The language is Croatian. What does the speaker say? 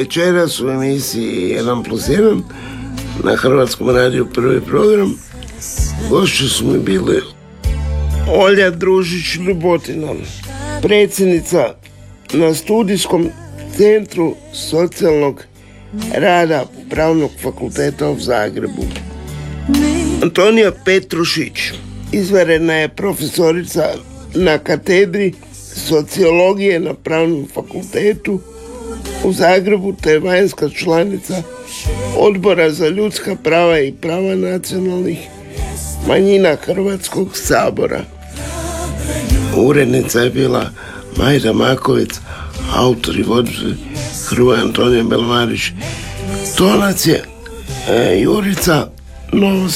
Večeras u emisiji 1+1 na Hrvatskom radiju Prvi program gošće su mi bile Olja Družić-Ljubotina, predsjednica na Studijskom centru socijalnog rada Pravnog fakulteta u Zagrebu. Antonija Petrušić, izvanredna je profesorica na katedri sociologije na Pravnom fakultetu u Zagrebu, te vanjska članica Odbora za ljudska prava i prava nacionalnih manjina Hrvatskog sabora. Urednica je bila Majda Maković, autor i voditelj Hrvoje Antonija Belomarić. Tonac je Jurica Novost.